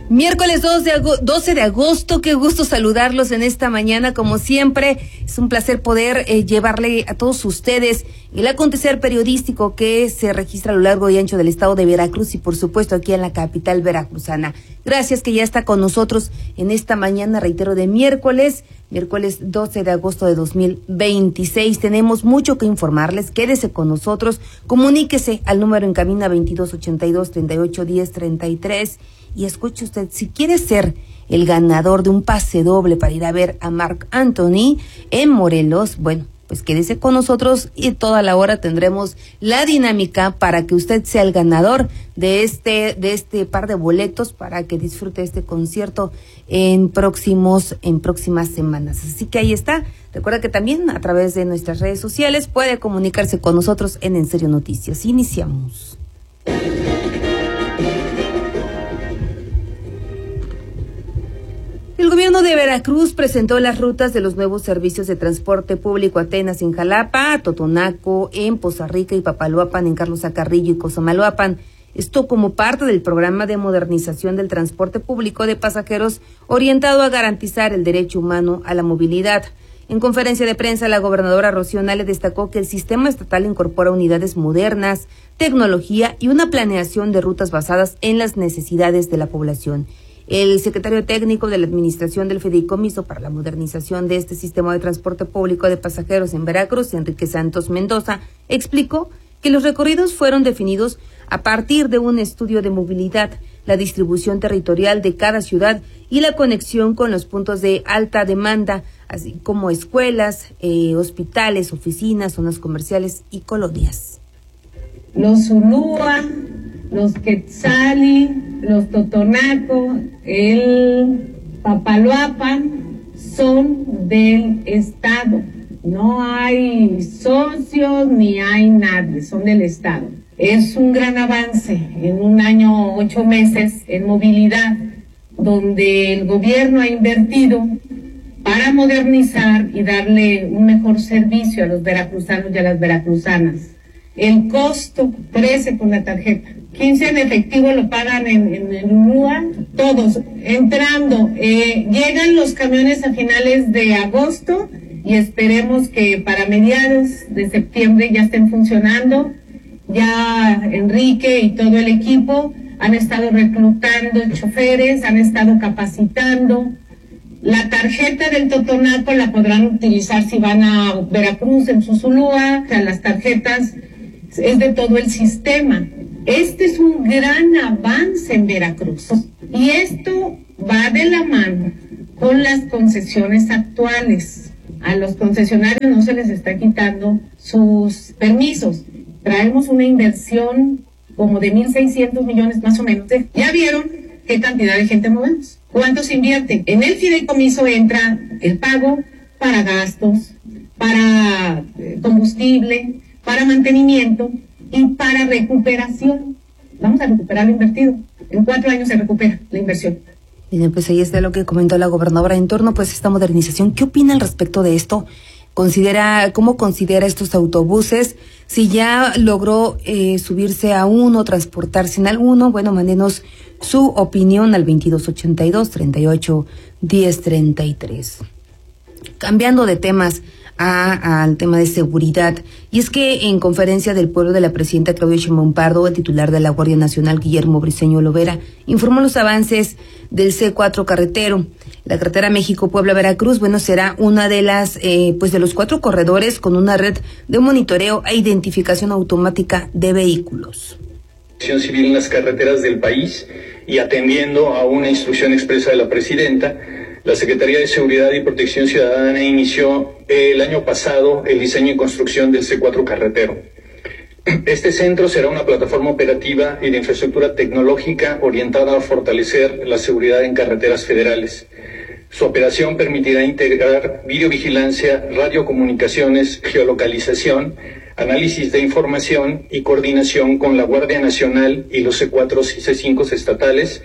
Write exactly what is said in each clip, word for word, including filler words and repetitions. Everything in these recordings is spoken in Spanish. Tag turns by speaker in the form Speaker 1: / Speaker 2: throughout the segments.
Speaker 1: Miércoles doce de agosto, qué gusto saludarlos en esta mañana, como siempre. Es un placer poder eh, llevarle a todos ustedes el acontecer periodístico que se registra a lo largo y ancho del estado de Veracruz y por supuesto aquí en la capital veracruzana. Gracias que ya está con nosotros en esta mañana, reitero, de miércoles, miércoles doce de agosto de dos mil veintiséis. Tenemos mucho que informarles, quédese con nosotros, comuníquese al número en cabina veintidós ochenta y dos, treinta y ocho, diez, treinta y tres. Y escuche usted, si quiere ser el ganador de un pase doble para ir a ver a Marc Anthony en Morelos, bueno, pues quédese con nosotros y toda la hora tendremos la dinámica para que usted sea el ganador de este de este par de boletos para que disfrute este concierto en próximos en próximas semanas. Así que ahí está. Recuerda que también a través de nuestras redes sociales puede comunicarse con nosotros en En Serio Noticias. Iniciamos. El gobierno de Veracruz presentó las rutas de los nuevos servicios de transporte público Atenas en Jalapa, Totonaco en Poza Rica y Papaloapan en Carlos Acarrillo y Cosamaloapan. Esto como parte del programa de modernización del transporte público de pasajeros orientado a garantizar el derecho humano a la movilidad. En conferencia de prensa, la gobernadora Rocío Nale destacó que el sistema estatal incorpora unidades modernas, tecnología y una planeación de rutas basadas en las necesidades de la población. El secretario técnico de la Administración del Fideicomiso para la Modernización de este sistema de transporte público de pasajeros en Veracruz, Enrique Santos Mendoza, explicó que los recorridos fueron definidos a partir de un estudio de movilidad, la distribución territorial de cada ciudad y la conexión con los puntos de alta demanda, así como escuelas, eh, hospitales, oficinas, zonas comerciales y colonias.
Speaker 2: Los Zulúa, los Quetzali, los Totonaco, el Papaloapan son del Estado. No hay socios ni hay nadie, son del Estado. Es un gran avance en un año, ocho meses en movilidad, donde el gobierno ha invertido para modernizar y darle un mejor servicio a los veracruzanos y a las veracruzanas. El costo crece con la tarjeta. quince en efectivo lo pagan en, en el U N U A, todos entrando. Eh, llegan los camiones a finales de agosto y esperemos que para mediados de septiembre ya estén funcionando. Ya Enrique y todo el equipo han estado reclutando choferes, han estado capacitando. La tarjeta del Totonaco la podrán utilizar si van a Veracruz en su Zulúa. O sea, las tarjetas es de todo el sistema. Este es un gran avance en Veracruz y esto va de la mano con las concesiones actuales. A los concesionarios no se les está quitando sus permisos. Traemos una inversión como de mil seiscientos millones más o menos. Ya vieron qué cantidad de gente movemos. ¿Cuánto se invierte? En el fideicomiso entra el pago para gastos, para combustible, para mantenimiento y para recuperación. Vamos a recuperar lo invertido. En cuatro años se recupera la inversión.
Speaker 1: Bien, pues ahí está lo que comentó la gobernadora en torno pues esta modernización. ¿Qué opina al respecto de esto? Considera, ¿cómo considera estos autobuses? Si ya logró eh, subirse a uno, transportarse en alguno, bueno, mándenos su opinión al veintidós ochenta y dos, treinta y ocho, diez, treinta y tres. Cambiando de temas a, al tema de seguridad, y es que en conferencia del pueblo de la presidenta Claudia Sheinbaum Pardo, el titular de la Guardia Nacional Guillermo Briceño Lovera informó los avances del C cuatro carretero. La carretera México-Puebla-Veracruz, bueno, será una de las, eh, pues de los cuatro corredores con una red de monitoreo e identificación automática de vehículos.
Speaker 3: Civil en las carreteras del país y atendiendo a una instrucción expresa de la presidenta, la Secretaría de Seguridad y Protección Ciudadana inició el año pasado el diseño y construcción del C cuatro carretero. Este centro será una plataforma operativa y de infraestructura tecnológica orientada a fortalecer la seguridad en carreteras federales. Su operación permitirá integrar videovigilancia, radiocomunicaciones, geolocalización, análisis de información y coordinación con la Guardia Nacional y los C cuatro y C cinco estatales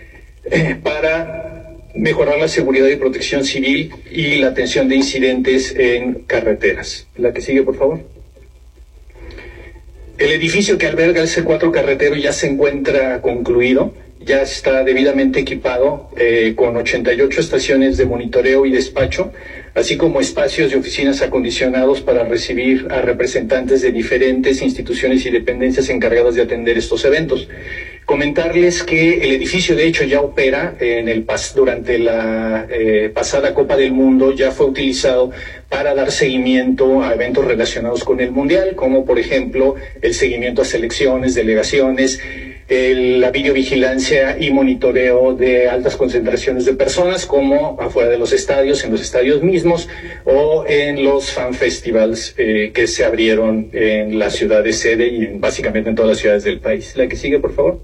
Speaker 3: eh, para mejorar la seguridad y protección civil y la atención de incidentes en carreteras. La que sigue, por favor. El edificio que alberga el C cuatro carretero ya se encuentra concluido ya está debidamente equipado eh, con ochenta y ocho estaciones de monitoreo y despacho, así como espacios y oficinas acondicionados para recibir a representantes de diferentes instituciones y dependencias encargadas de atender estos eventos. Comentarles que el edificio de hecho ya opera en el pas durante la eh, pasada Copa del Mundo, ya fue utilizado para dar seguimiento a eventos relacionados con el Mundial, como por ejemplo el seguimiento a selecciones, delegaciones, el, la videovigilancia y monitoreo de altas concentraciones de personas, como afuera de los estadios, en los estadios mismos o en los fan festivals eh, que se abrieron en la ciudad de sede y en, básicamente en todas las ciudades del país. La que sigue, por favor.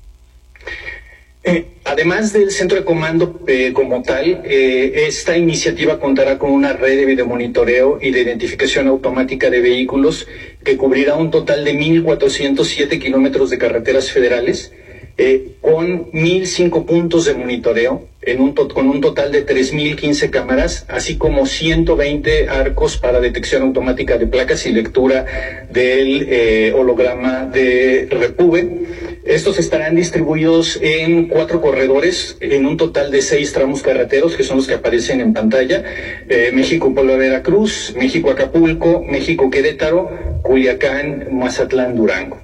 Speaker 3: Eh, además del centro de comando eh, como tal, eh, esta iniciativa contará con una red de monitoreo y de identificación automática de vehículos que cubrirá un total de mil cuatrocientos siete kilómetros de carreteras federales, eh, con mil cinco puntos de monitoreo, en un con un total de tres mil quince cámaras, así como ciento veinte arcos para detección automática de placas y lectura del eh, holograma de Repube. Estos estarán distribuidos en cuatro corredores, en un total de seis tramos carreteros, que son los que aparecen en pantalla: eh, México-Puebla, Veracruz, México-Acapulco, México-Querétaro, Culiacán, Mazatlán, Durango.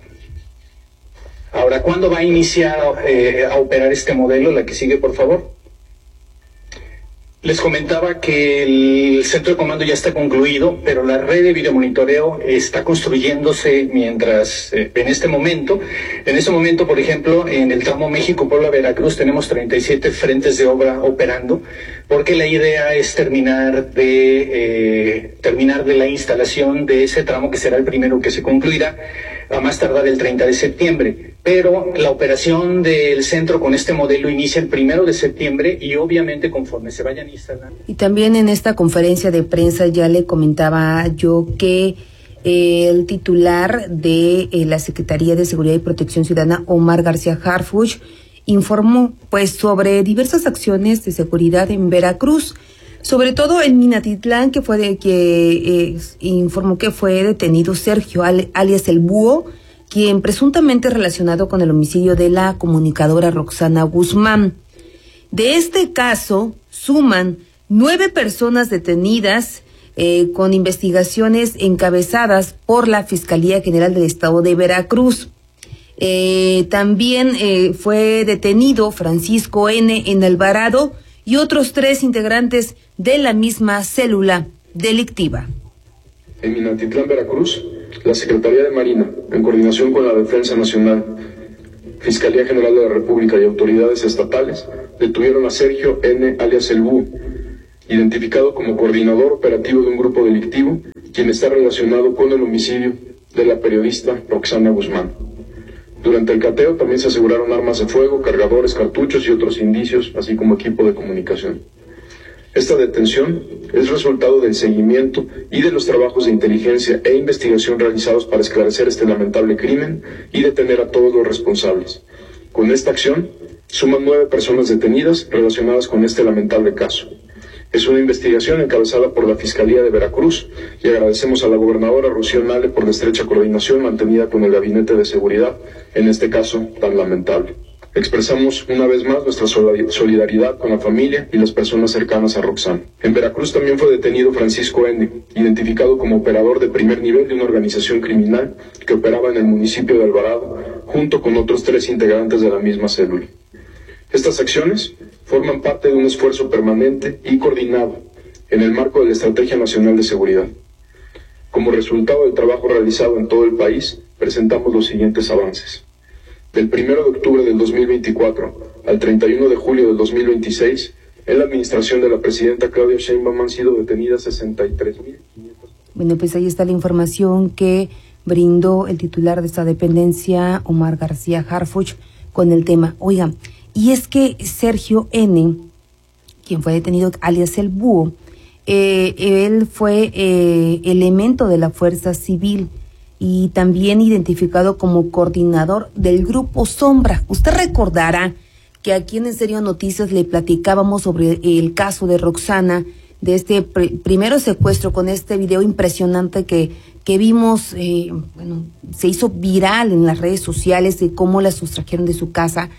Speaker 3: Ahora, ¿cuándo va a iniciar eh, a operar este modelo? La que sigue, por favor. Les comentaba que el centro de comando ya está concluido, pero la red de videomonitoreo está construyéndose mientras, eh, en este momento. En este momento, por ejemplo, en el tramo México-Puebla-Veracruz tenemos treinta y siete frentes de obra operando, porque la idea es terminar de, eh, terminar de la instalación de ese tramo, que será el primero que se concluirá a más tardar el treinta de septiembre. Pero la operación del centro con este modelo inicia el primero de septiembre y obviamente conforme se vayan instalando.
Speaker 1: Y también en esta conferencia de prensa ya le comentaba yo que eh, el titular de eh, la Secretaría de Seguridad y Protección Ciudadana, Omar García Harfuch, informó pues sobre diversas acciones de seguridad en Veracruz, sobre todo en Minatitlán, que fue de que eh, informó que fue detenido Sergio al, alias El Búho, quien presuntamente relacionado con el homicidio de la comunicadora Roxana Guzmán. De este caso, suman nueve personas detenidas eh, con investigaciones encabezadas por la Fiscalía General del Estado de Veracruz. Eh, también eh, fue detenido Francisco N. en Alvarado y otros tres integrantes de la misma célula delictiva.
Speaker 4: En Minatitlán, Veracruz, la Secretaría de Marina, en coordinación con la Defensa Nacional, Fiscalía General de la República y autoridades estatales, detuvieron a Sergio N. alias El Búho, identificado como coordinador operativo de un grupo delictivo, quien está relacionado con el homicidio de la periodista Roxana Guzmán. Durante el cateo también se aseguraron armas de fuego, cargadores, cartuchos y otros indicios, así como equipo de comunicación. Esta detención es resultado del seguimiento y de los trabajos de inteligencia e investigación realizados para esclarecer este lamentable crimen y detener a todos los responsables. Con esta acción, suman nueve personas detenidas relacionadas con este lamentable caso. Es una investigación encabezada por la Fiscalía de Veracruz y agradecemos a la gobernadora Rocío Nale por la estrecha coordinación mantenida con el Gabinete de Seguridad en este caso tan lamentable. Expresamos una vez más nuestra solidaridad con la familia y las personas cercanas a Roxana. En Veracruz también fue detenido Francisco N., identificado como operador de primer nivel de una organización criminal que operaba en el municipio de Alvarado, junto con otros tres integrantes de la misma célula. Estas acciones forman parte de un esfuerzo permanente y coordinado en el marco de la Estrategia Nacional de Seguridad. Como resultado del trabajo realizado en todo el país, presentamos los siguientes avances. Del primero de octubre del dos mil veinticuatro al treinta y uno de julio del dos mil veintiséis, en la administración de la presidenta Claudia Sheinbaum han sido detenidas sesenta y tres mil quinientos.
Speaker 1: Bueno, pues ahí está la información que brindó el titular de esta dependencia, Omar García Harfuch, con el tema. Oiga, y es que Sergio N., quien fue detenido alias El Búho, eh, él fue eh, elemento de la Fuerza Civil y también identificado como coordinador del Grupo Sombra. Usted recordará que aquí en En Serio Noticias le platicábamos sobre el caso de Roxana, de este pr- primero secuestro, con este video impresionante que, que vimos, eh, bueno, se hizo viral en las redes sociales de cómo la sustrajeron de su casa.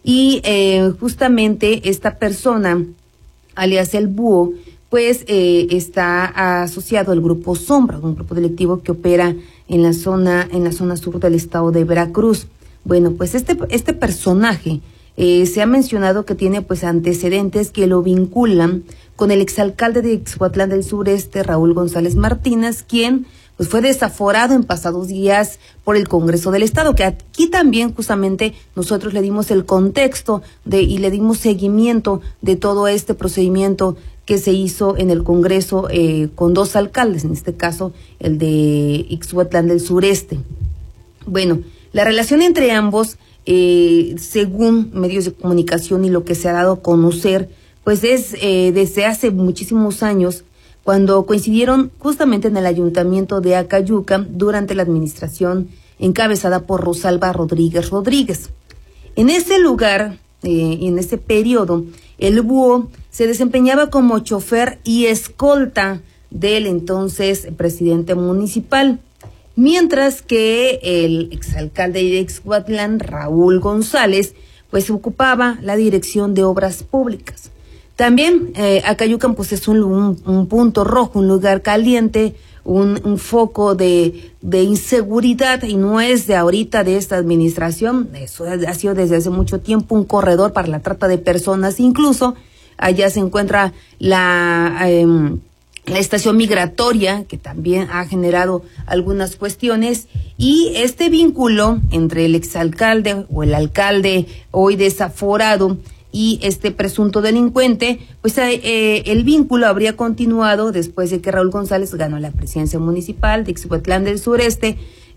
Speaker 1: y eh, justamente esta persona, alias el Búho, pues eh, está asociado al grupo Sombra, un grupo delictivo que opera en la zona, en la zona sur del estado de Veracruz. Bueno, pues este, este personaje eh, se ha mencionado que tiene pues antecedentes que lo vinculan con el exalcalde de Ixhuatlán del Sureste, Raúl González Martínez, quien pues fue desaforado en pasados días por el Congreso del Estado, que aquí también justamente nosotros le dimos el contexto de y le dimos seguimiento de todo este procedimiento que se hizo en el Congreso eh, con dos alcaldes, en este caso el de Ixhuatlán del Sureste. Bueno, la relación entre ambos, eh, según medios de comunicación y lo que se ha dado a conocer, pues es eh, desde hace muchísimos años, cuando coincidieron justamente en el ayuntamiento de Acayuca durante la administración encabezada por Rosalba Rodríguez Rodríguez. En ese lugar, eh, en ese periodo, el Búho se desempeñaba como chofer y escolta del entonces presidente municipal, mientras que el exalcalde de Ixhuatlán, Raúl González, pues ocupaba la dirección de obras públicas. También eh, Acayucan pues es un, un, un punto rojo, un lugar caliente, un, un foco de, de inseguridad, y no es de ahorita de esta administración, eso ha sido desde hace mucho tiempo un corredor para la trata de personas. Incluso allá se encuentra la, eh, la estación migratoria, que también ha generado algunas cuestiones, y este vínculo entre el exalcalde o el alcalde hoy desaforado y este presunto delincuente, pues eh, el vínculo habría continuado después de que Raúl González ganó la presidencia municipal de Ixhuatlán del Sureste,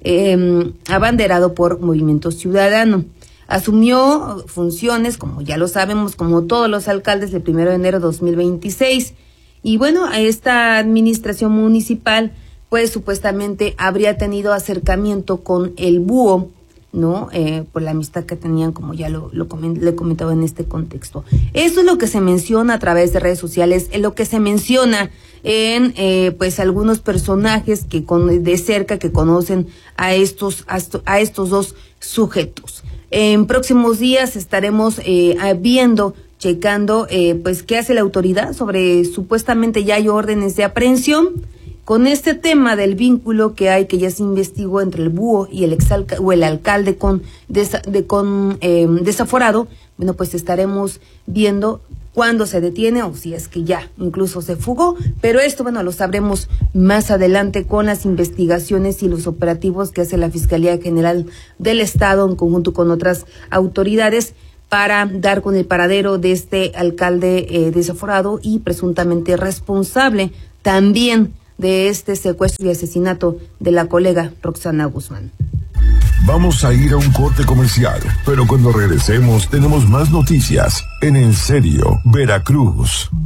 Speaker 1: eh, abanderado por Movimiento Ciudadano. Asumió funciones, como ya lo sabemos, como todos los alcaldes, el primero de enero de dos mil veintiséis. Y bueno, esta administración municipal, pues supuestamente habría tenido acercamiento con el Búho, ¿no? Eh, por la amistad que tenían, como ya lo, lo coment- le comentaba en este contexto. Eso es lo que se menciona a través de redes sociales, es lo que se menciona en, eh, pues, algunos personajes que con, de cerca que conocen a estos, a, esto, a estos dos sujetos. En próximos días estaremos eh, viendo, checando, eh, pues, qué hace la autoridad sobre, supuestamente ya hay órdenes de aprehensión con este tema del vínculo que hay, que ya se investigó entre el Búho y el exalca o el alcalde con, desa de, con eh, desaforado. Bueno, pues estaremos viendo cuándo se detiene o si es que ya incluso se fugó, pero esto, bueno, lo sabremos más adelante con las investigaciones y los operativos que hace la Fiscalía General del Estado en conjunto con otras autoridades para dar con el paradero de este alcalde eh, desaforado y presuntamente responsable también de este secuestro y asesinato de la colega Roxana Guzmán.
Speaker 5: Vamos a ir a un corte comercial, pero cuando regresemos tenemos más noticias en En Serio Veracruz.